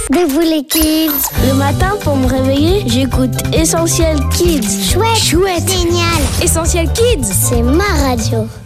Debout les kids. Le matin, pour me réveiller, j'écoute Essentiel Kids. Chouette. Chouette. Génial. Essentiel Kids. C'est ma radio.